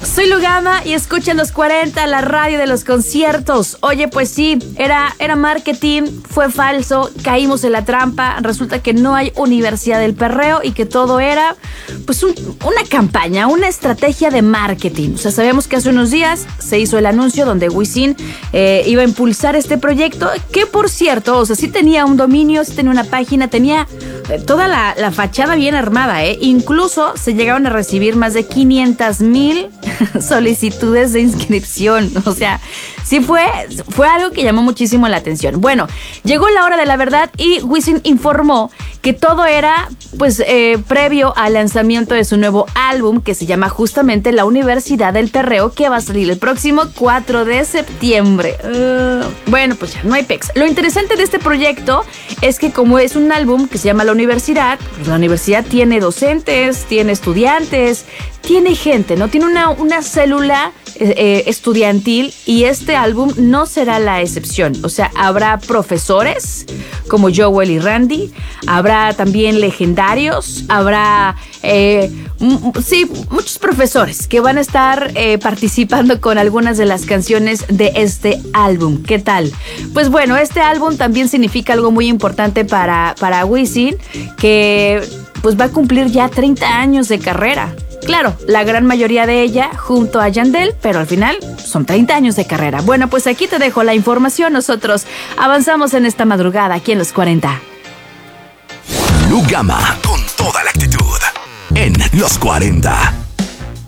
Soy Lugama y escucha los 40, la radio de los conciertos. Oye, pues sí, era marketing, fue falso, caímos en la trampa. Resulta que no hay Universidad del Perreo y que todo era pues una campaña, una estrategia de marketing. O sea, sabemos que hace unos días se hizo el anuncio donde Wisin iba a impulsar este proyecto, que por cierto, o sea, sí tenía un dominio, sí tenía una página, tenía toda la fachada bien armada, ¿eh? Incluso se llegaron a recibir más de 500,000 solicitudes de inscripción. O sea, sí fue algo que llamó muchísimo la atención. Bueno, llegó la hora de la verdad y Wisin informó que todo era pues previo al lanzamiento de su nuevo álbum, que se llama justamente La Universidad del Perreo, que va a salir el próximo 4 de septiembre. Bueno, pues ya no hay pex. Lo interesante de este proyecto es que como es un álbum que se llama La Universidad, pues la universidad tiene docentes, tiene estudiantes, tiene gente, ¿no? Tiene una célula estudiantil, y este álbum no será la excepción. O sea, habrá profesores como Joel y Randy, habrá también legendarios, habrá muchos profesores que van a estar participando con algunas de las canciones de este álbum. ¿Qué tal? Pues bueno, este álbum también significa algo muy importante para Wisin, que pues va a cumplir ya 30 años de carrera. Claro, la gran mayoría de ella junto a Yandel, pero al final son 30 años de carrera. Bueno, pues aquí te dejo la información. Nosotros avanzamos en esta madrugada aquí en Los 40. Lugama, con toda la actitud, en Los 40.